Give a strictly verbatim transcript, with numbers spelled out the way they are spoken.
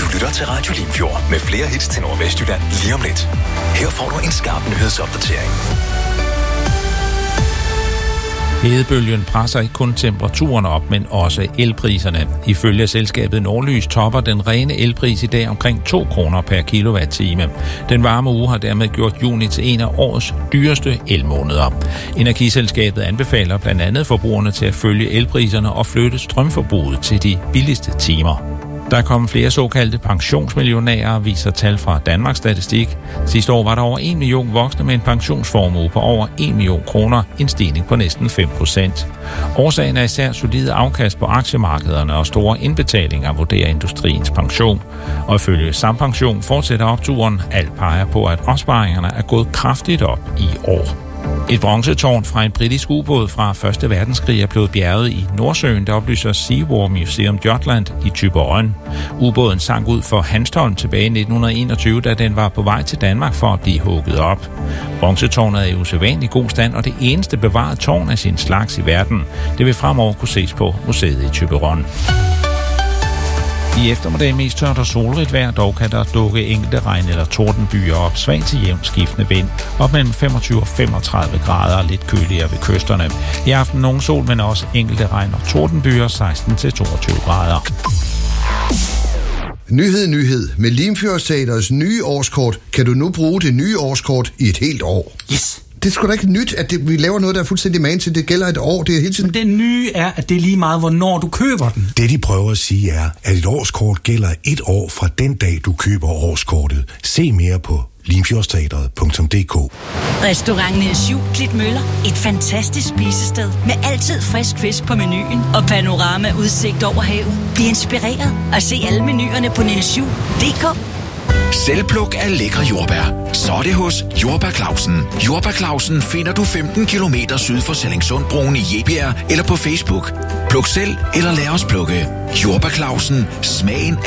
lytter til Radio Limfjord med flere hits til Nordvestjylland lige om lidt. Her får du en skarp nyhedsopdatering. Hedebølgen presser ikke kun temperaturen op, men også elpriserne. Ifølge selskabet Nordlys topper den rene elpris i dag omkring to kroner per kilowatt-time. Den varme uge har dermed gjort juni til en af årets dyreste elmåneder. Energiselskabet anbefaler blandt andet forbrugerne til at følge elpriserne og flytte strømforbruget til de billigste timer. Der er kommet flere såkaldte pensionsmillionærer, viser tal fra Danmarks Statistik. Sidste år var der over en million voksne med en pensionsformue på over en million kroner, en stigning på næsten fem procent. Årsagen er især solide afkast på aktiemarkederne og store indbetalinger, vurderer Industriens Pension. Og ifølge Sampension fortsætter opturen. Alt peger på, at opsparingerne er gået kraftigt op i år. Et bronzetårn fra en britisk ubåd fra første verdenskrig er blevet bjerget i Nordsøen, der oplyser Seawar Museum Jutland i Thyborøn. Ubåden sank ud for Hanstholm tilbage i nitten enogtyve, da den var på vej til Danmark for at blive hugget op. Bronzetårnet er i usædvanlig god stand og det eneste bevarede tårn af sin slags i verden. Det vil fremover kunne ses på museet i Thyborøn. I eftermiddag mest tørt og solrigt vejr, dog kan der dukke enkelte regn- eller tordenbyer op, svag til jævnt skiftende vind, op mellem femogtyve og femogtredive grader og lidt køligere ved kysterne. I aften nogen sol, men også enkelte regn- og tordenbyer, seksten til toogtyve grader. Nyhed, nyhed. Med Limfjords Teaters nye årskort kan du nu bruge det nye årskort i et helt år. Yes! Det er sgu da ikke nyt, at det, vi laver noget, der er fuldstændig man til. Det gælder et år. Det er hele tiden. Men det nye er, at det er lige meget, hvornår du køber den. Det, de prøver at sige, er, at et årskort gælder et år fra den dag, du køber årskortet. Se mere på limfjordsteatret punktum d k. Restaurant Niels Juel Klitmøller. Et fantastisk spisested med altid frisk fisk på menuen og panorama udsigt over havet. Bliv inspireret og se alle menuerne på niels juel punktum d k. Selvpluk af lækre jordbær. Så er det hos Jordbær Clausen. Jordbær Clausen finder du femten kilometer syd for Sallingsundbroen i Jebjerg eller på Facebook. Pluk selv eller lad os plukke. Jordbær Clausen. Smagen